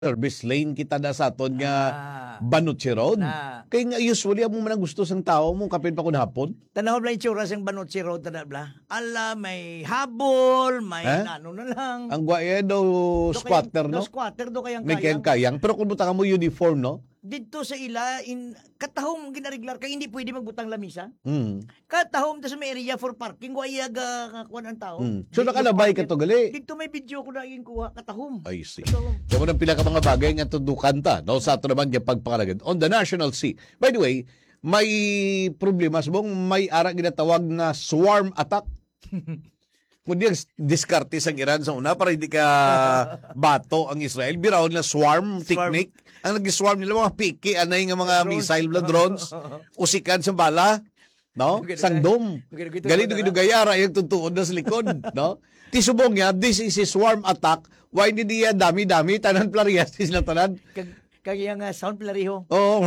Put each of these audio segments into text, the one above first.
service lane kita na sa aton nga Banuchi Road. Na. Kaya nga usually amo man ang gusto sang tao mo kapin pa kun hapon. Tanaw lang itsura sang Banuchi Road bla. Ala may habol, may ano na lang. Ang guayedo squatter no. Squatter do kayang May kayang pero kung butang mo uniform no. Dito sa ila katahom ginariglar kay hindi pwede magbutang lamisa. Mm. Katahom sa may area for parking guayaga kuan ang tao. So nakalabay ka to gali. Dito may video ko na yung kuha katahom. I see. Kamo nang pila ka mga bagay nga tudukan ta no sa ato naman yung pagpangalagan on the National Sea. By the way, may problema subong may ara ginatawag na swarm attack. Kundi ang diskarte sang Iran sa una para hindi ka bato ang Israel. Biraw na swarm technique. Ang nag-swarm nila mga piki, anay nga mga missile na drones, usikan sa bala, no? Sang dome. Galito gayara yung tutuon na sa likod, no? Tisubong niya, this is a swarm attack. Why hindi niya dami-dami, tanan plarias sila tanan. Kaya nga sound plariho. Oh,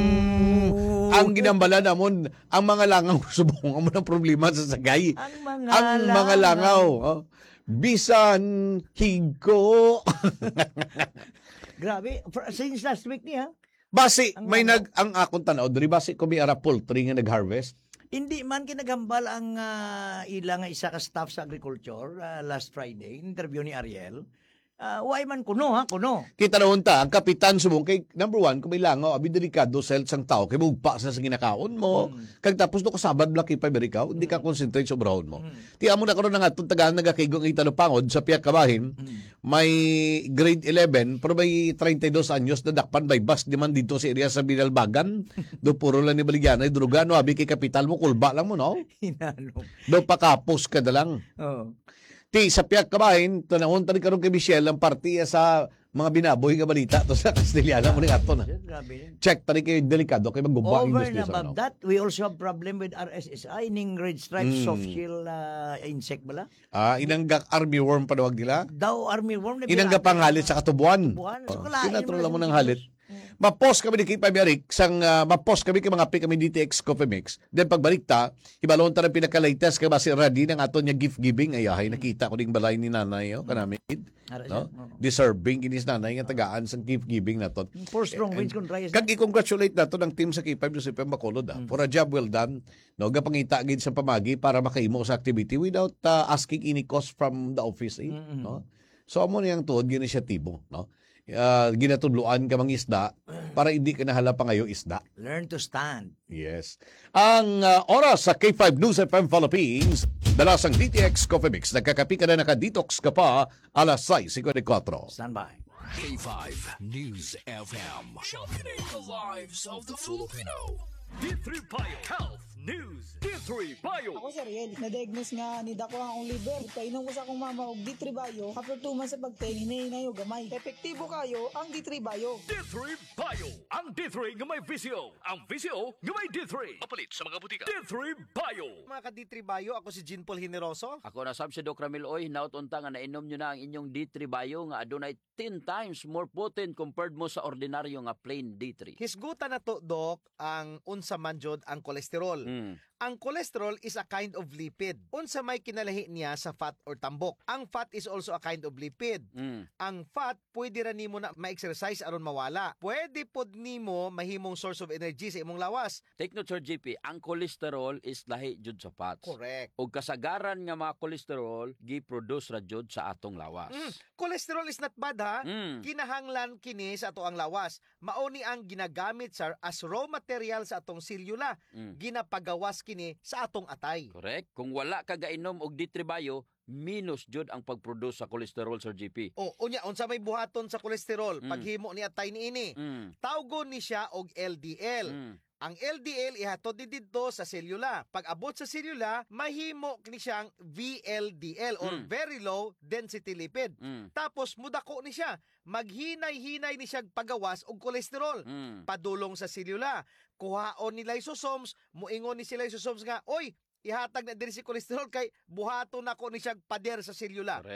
ang ginambala namon, ang mga langaw, subong ang mga problema sa sagay. Ang mga langaw. Oh. Bisan, higo. Grabe, since last week niya. Basi, may ang akong tanaw, diri basi ko may ara poultry nga nag-harvest. Hindi man kinagambal ang ilang isa ka staff sa agriculture last Friday, interview ni Ariel. Why man kuno ha, kuno. Kita na unta, ang kapitan subong kay number one, kung may langaw, abi delikado sa health sang tao, kay mugpa sa ginakaon mo. Kag tapos do kasabad blaki pa berikaw, hindi ka concentrate sa brown mo. Ti amo na karon nga atong tagaan nagakigong italo pangod sa piyak kabahin, may grade 11 pero may 32 anyos na dakpan by bus di man dito sa area sa Binalbagan. Do puro lang ni Baligyan, druga no abi kay kapital mo kulba lang mo no. Hinano. Do pakapos ka na lang. Oh. Ti sa piyak kabahin, tanahon tani karon kay Michelle ang partiya sa mga binaboy nga balita to sa Castellana mo ni ato na. Check tani kay delikado kay magguba over and above that, we also have problem with RSSI ning red stripe soft shell insect bala. Inanggak army worm panawag nila. Daw army worm na inangga pangalit sa katubuan. Kinatro lang mo ng halit. Ma-post kami ni Kay Pabiarik sang ma-post kami kay mga kami DTX Coffee Mix. Then pagbalik ta, ibalon ta ng pinaka-latest kay basi ready ng aton nya gift giving ayahay nakita ko ding balay ni nanay kanami. No? Deserving kinis nanay nga tagaan sang gift giving naton. For strong winds kon dry. Kag i-congratulate nato ng team sa K5 sa Pem Bacolod for a job well done. No, gapangita gid sa pamagi para makaimo sa activity without asking any cost from the office, no? So amo niyang tuod gyud inisyatibo, no? Ginatudluan ka mang isda para hindi ka nahala pa ngayon isda. Learn to stand. Yes. Ang oras sa K5 News FM Philippines, dalasang DTX Coffee Mix. Nagkakapi ka na nakadetox ka pa alas 6:54. Stand by. K5 News FM. Sharpening the lives of the Filipino. D3 Bio Health News. D3 Bio. Ako si Ariel, na-diagnose nga ni dako akong liver. Painom ko sa akong mama og D3 Bio. After 2 months sa pagtingin, hinayo gamay. Epektibo kayo ang D3 Bio. D3 Bio. Ang D3 nga may VCO. Ang VCO nga may D3. Kapalit sa mga butika. D3 Bio. Mga ka-D3 Bio, ako si Jean Paul Generoso. Ako na sab si Doc Ramil Oy, nautunta nga nainom nyo na ang inyong D3 Bio nga adunay 10 times more potent compared mo sa ordinaryo nga plain D3. Hisgutan na to, Doc, ang unsa man jud ang kolesterol. Ang cholesterol is a kind of lipid. Unsa may kinalahi niya sa fat or tambok. Ang fat is also a kind of lipid. Ang fat, pwede ra nimo na ma-exercise aron mawala. Pwede pod nimo mahimong source of energy sa imong lawas. Take note, Sir JP, ang cholesterol is lahi jud sa fats. Correct. O kasagaran nga mga cholesterol, gi-produce ra jud sa atong lawas. Cholesterol is not bad ha. Kinahanglan kini sa ato ang lawas. Mauni ang ginagamit sa as raw material sa atong selula. Ginapagawas kini sa atong atay. Correct. Kung wala ka gainom og D3 Bio, minus jud ang pag-produce sa cholesterol, Sir JP. Unya unsa may buhaton sa kolesterol paghimo ni atay niini. Tawgon ni siya og LDL. Ang LDL ihatod didto sa selula. Pag abot sa selula, mahimo ni siyang VLDL or very low density lipid. Tapos mudako ni siya. Maghinay-hinay ni siya pagawas og kolesterol. Padulong sa selula. Kuhaon ni lysosomes, muingon ni si lysosomes nga, oy, ihatag na diri si kolesterol kay buhaton nako ni siya pader sa selula. Correct.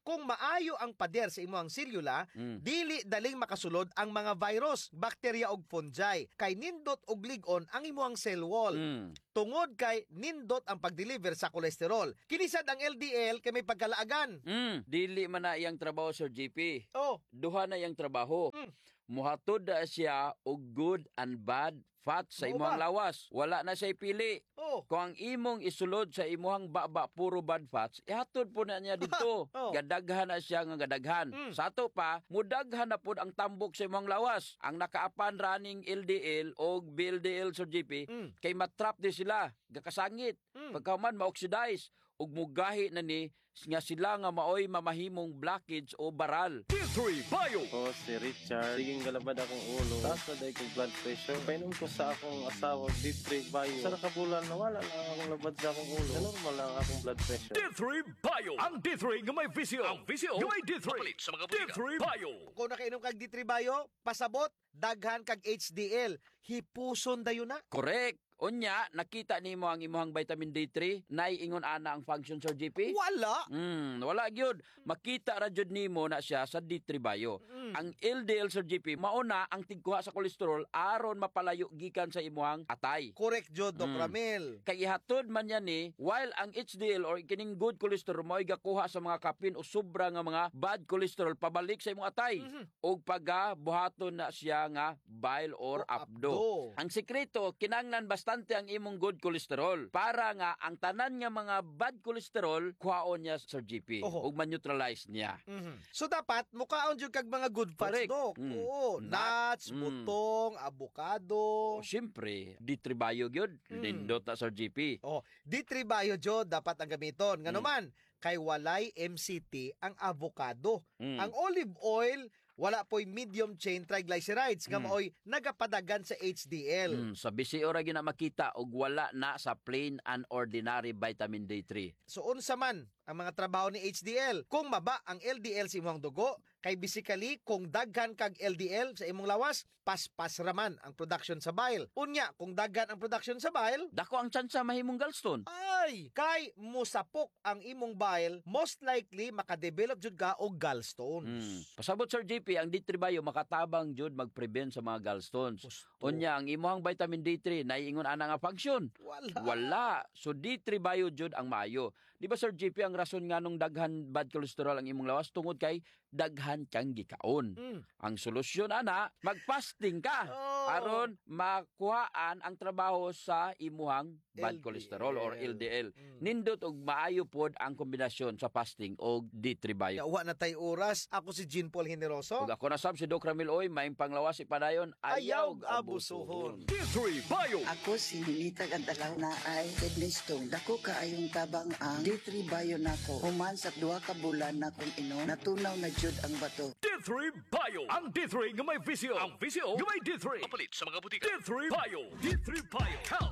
kung maayo ang pader sa imong selula, dili daling makasulod ang mga virus, bakterya ug fungi. Kay nindot og lig-on ang imong cell wall. Tungod kay nindot ang pag-deliver sa kolesterol. Kinisad ang LDL kay may pagkalaagan. Dili man na iyang trabaho, Sir JP. Oh, Duha na iyang trabaho. Muhatod na siya og good and bad fat sa Mao imong ba? lawas. Wala na siya pili. oh. Kung ang imong isulod sa imong baba puro bad fats, ihatod po na niya dito. Oh. Gadaghan na siya nga gadaghan. Sa ato pa, mudaghan na po ang tambok sa imong lawas. Ang nakaapan running LDL o BLDL, Sir JP, kay matrap di sila, gakasangit. Pagkaman ma-oxidize ug mugahi na ni nga sila nga maoy mamahimong blockage o baral. D3 Bio. Ako si Richard. Siging galabad akong ulo. Taas na dahil kong blood pressure. Painom ko sa akong asawa, D3 Bio. Sa nakabulan, nawala lang akong labad sa akong ulo. Normal lang akong blood pressure. D3 Bio. Ang D3 nga may visyo. Ang visyo nga may D3. Papalit sa mga butika. D3 Bio. Kung nakainom kag D3 Bio, pasabot, daghan kag HDL. Hipuson dayon na. Correct. Unya, nakita nimo ang imong vitamin D3, naiingon ana ang function, Sir JP? Wala. Wala gyud. Makita ra jud nimo na siya sa D3 Bio. Ang LDL, Sir JP, mauna ang tigkuha sa kolesterol aron mapalayo gikan sa imong atay. Correct jud, Doc Ramil. Kay ihatod man yan ni, while ang HDL or kining good cholesterol mo'y gakuha sa mga kapin o sobra nga mga bad cholesterol pabalik sa imong atay. O pagabuhaton na siya nga bile or abdo. Ang sekreto, kinanglan bastante ang imong good cholesterol para nga ang tanan nga mga bad cholesterol kuhaon niya, Sir GP, Oho. ug ma-neutralize niya. So dapat mukaon jud kag mga good fats, Correct. Doc. Oo, nuts, butong, avocado. O syempre, D3 Bio gyud, nindot na, Sir GP. Oh, D3 Bio jud dapat ang gamiton. Ngano man, kay walay MCT ang avocado. Ang olive oil wala po'y medium chain triglycerides nga maoy nagapadagan sa HDL. Sa bisi ora gina makita og wala na sa plain and ordinary vitamin D3. So unsa man ang mga trabaho ni HDL? Kung maba ang LDL sa imong dugo, kay basically kung daghan kag LDL sa imong lawas, paspas raman ang production sa bile. Unya, kung daghan ang production sa bile, Dako ang tsansa mahimong gallstone. ay kay musapok ang imong bile, most likely makadevelop jud ka og gallstones. Pasabot, Sir JP, ang D3 Bio makatabang jud mag-prevent sa mga gallstones. Unya, ang imong vitamin D3 naiingon ana nga function. Wala. So D3 Bio jud ang maayo. Di ba, Sir JP, ang rason nga nung daghan bad cholesterol ang imong lawas tungod kay daghan kang gikaon. Ang solusyon ana, mag-fasting ka aron makuhaan ang trabaho sa imuhang bad LDL. cholesterol or LDL. Nindot og maayo pod ang kombinasyon sa fasting og D3 Bio. Yawa na tay oras. Ako si Jean Paul Generoso. Ug ako na sab si Doc Ramil Oy, maayong panglawas ipadayon, ayaw abusuhon. D3 Bio. Ako si Hinitag ang dalaw na ay kidney stone. Dako kaayong tabang ang D3 Bio nako. Human sa 2 ka bulan na kung inom, natunaw na jud ang bato. D3 Bio. Ang D3 nga may visyo. Ang visyo nga may D3. Papalit sa mga butika. D3 Bio. D3 Bio. Health